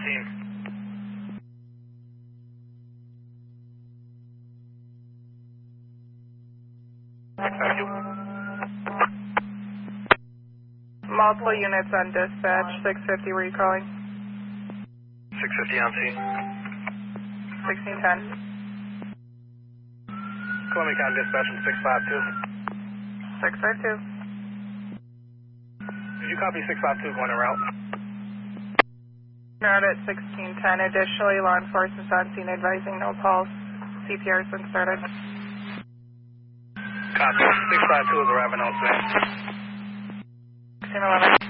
scene. Multiple units on dispatch, 650, were you calling? 650 on scene. 1610. Columbia County dispatch from 652. 652. Did you copy 652 going en route? Route at 1610. Additionally, law enforcement's on scene advising no pulse. CPR has been started. Copy. 652 is arriving on scene. 1611.